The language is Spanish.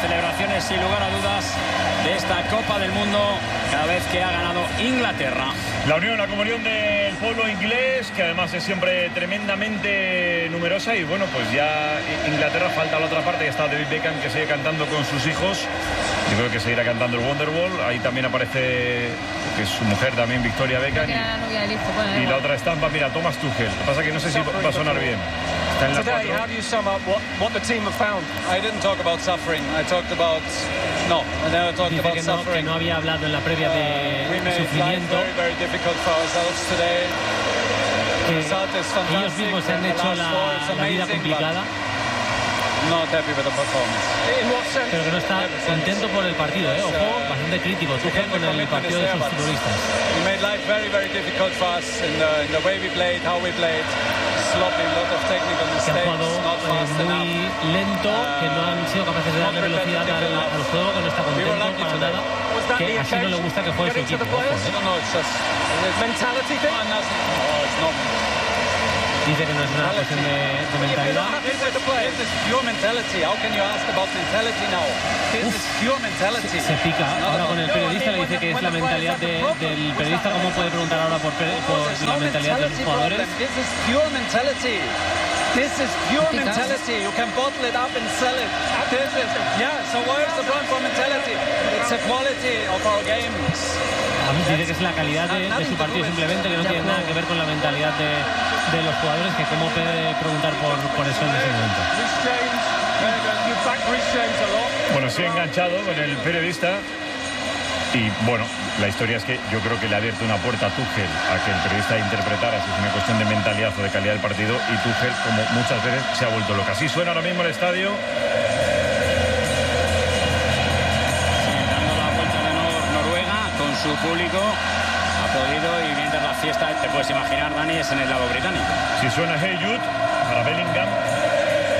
celebraciones, sin lugar a dudas, de esta Copa del Mundo cada vez que ha ganado Inglaterra. La unión, la comunión del pueblo inglés, que además es siempre tremendamente numerosa. Y bueno, pues ya Inglaterra, falta la otra parte, que está David Beckham, que sigue cantando con sus hijos. Yo creo que seguirá cantando el Wonderwall. Ahí también aparece, que es su mujer también, Victoria Beckham. Y la otra estampa, mira, Thomas Tuchel. Lo que pasa es que no sé si va a sonar bien. Está en la Today, how do you sum up what the team have found? I didn't talk about suffering. I talked about I never talked about suffering. Que no había hablado en la previa de sufrimiento. Very difficult for ourselves today. Que ellos mismos se han hecho la vida complicada. Not happy with the performance. Pero que no está contento por el partido, ojo, bastante crítico Tuchel con el partido de sus futbolistas. We made life very, very difficult for us in the way we played, how we played. Sloppy, a lot of technical mistakes, que han jugado muy lento, que no han sido capaces de darle velocidad al juego, que no está contento para nada, que así no le gusta que juegue su equipo. Dice que no es una cuestión de mentalidad. This is pure mentality. How can you ask about mentality now? This is pure mentality. Se pica ahora con el periodista, le dice que es la mentalidad del periodista. ¿Cómo puede preguntar ahora por la mentalidad de los jugadores? This is pure mentality. This is pure mentality. You can bottle it up and sell it. This is, so where is the problem for mentality? It's the quality of our games. Dice que es la calidad de su partido, simplemente, que no tiene nada que ver con la mentalidad de los jugadores, que cómo puede preguntar por eso en ese momento. Bueno, sí, enganchado con el periodista. Y bueno, la historia es que yo creo que le ha abierto una puerta a Tuchel a que el periodista interpretara si es una cuestión de mentalidad o de calidad del partido, y Tuchel, como muchas veces, se ha vuelto loca. Así suena ahora mismo el estadio. Su público aplaudido, y mientras la fiesta, te puedes imaginar, Dani, es en el lado británico. Si suena Hey Jude para Bellingham.